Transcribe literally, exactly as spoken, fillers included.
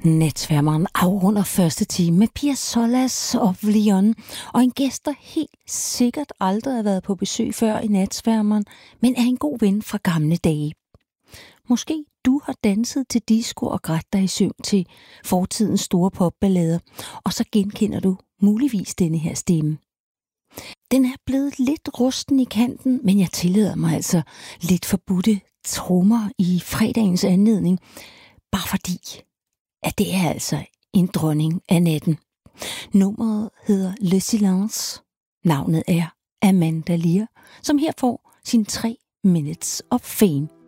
Natsværmeren afrunder første time med Pia Solas og Vlion, og en gæst, der helt sikkert aldrig har været på besøg før i Natsværmeren, men er en god ven fra gamle dage. Måske du har danset til disco og grædt dig i søvn til fortidens store popballader, og så genkender du muligvis denne her stemme. Den er blevet lidt rusten i kanten, men jeg tillader mig altså lidt forbudte trommer i fredagens anledning, bare fordi at det er altså en dronning af natten. Nummeret hedder Le Silence. Navnet er Amanda Lear, som her får sin tre minutes of fame.